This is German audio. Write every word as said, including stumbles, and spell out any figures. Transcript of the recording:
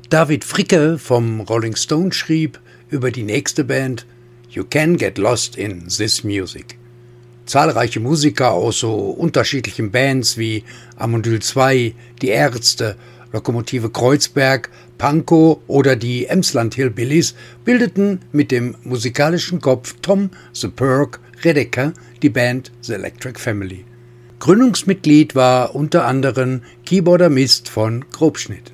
David Fricke vom Rolling Stone schrieb über die nächste Band: You can get lost in this music. Zahlreiche Musiker aus so unterschiedlichen Bands wie Amondyl zwei, Die Ärzte, Lokomotive Kreuzberg, Pankow oder die Emsland Hillbillies bildeten mit dem musikalischen Kopf Tom The Perk Redeker die Band The Electric Family. Gründungsmitglied war unter anderem Keyboarder Mist von Grobschnitt.